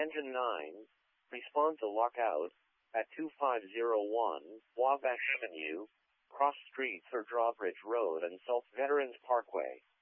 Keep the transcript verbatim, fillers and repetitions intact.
Engine nine, respond to lockout at two five zero one Wabash Avenue, Cross Streets or Drawbridge Road and South Veterans Parkway.